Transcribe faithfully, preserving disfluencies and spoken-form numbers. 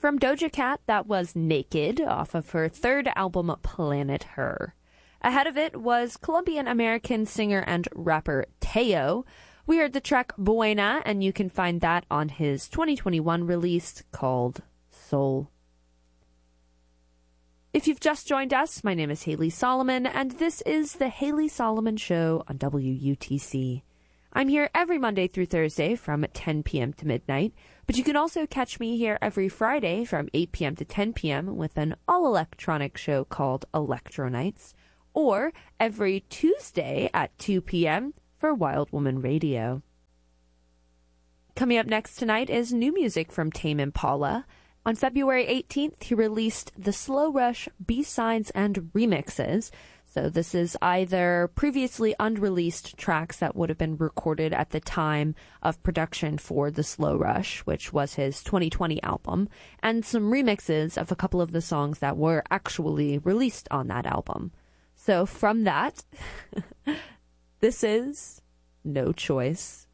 From Doja Cat, that was Naked, off of her third album, Planet Her. Ahead of it was Colombian-American singer and rapper Teo. We heard the track Buena, and you can find that on his twenty twenty-one release called Soul. If you've just joined us, my name is Haley Solomon, and this is The Haley Solomon Show on W U T C. I'm here every Monday through Thursday from ten p.m. to midnight, but you can also catch me here every Friday from eight p.m. to ten p.m. with an all-electronic show called Electro Nights, or every Tuesday at two p.m. for Wild Woman Radio. Coming up next tonight is new music from Tame Impala. On February eighteenth, he released the Slow Rush B-Sides and Remixes. So this is either previously unreleased tracks that would have been recorded at the time of production for The Slow Rush, which was his twenty twenty album, and some remixes of a couple of the songs that were actually released on that album. So from that, this is No Choice.